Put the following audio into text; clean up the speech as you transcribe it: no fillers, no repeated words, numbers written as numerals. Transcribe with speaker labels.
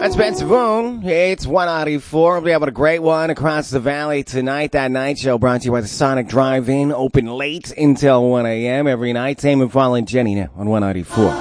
Speaker 1: That's Ben Savoon. It's 194. We'll be having a great one across the valley tonight. That night show brought to you by the Sonic Drive-In. Open late until 1 a.m. every night. Same and following Jenny now on 194.